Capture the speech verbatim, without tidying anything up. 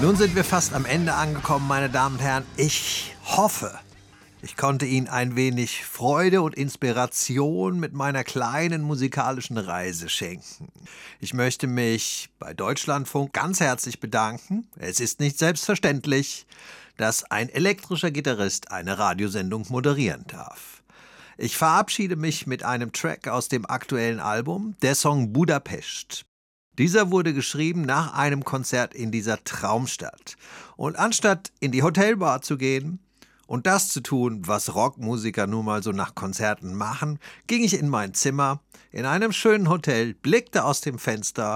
Nun sind wir fast am Ende angekommen, meine Damen und Herren. Ich hoffe, ich konnte Ihnen ein wenig Freude und Inspiration mit meiner kleinen musikalischen Reise schenken. Ich möchte mich bei Deutschlandfunk ganz herzlich bedanken. Es ist nicht selbstverständlich, dass ein elektrischer Gitarrist eine Radiosendung moderieren darf. Ich verabschiede mich mit einem Track aus dem aktuellen Album, der Song Budapest. Dieser wurde geschrieben nach einem Konzert in dieser Traumstadt. Und anstatt in die Hotelbar zu gehen und das zu tun, was Rockmusiker nun mal so nach Konzerten machen, ging ich in mein Zimmer in einem schönen Hotel, blickte aus dem Fenster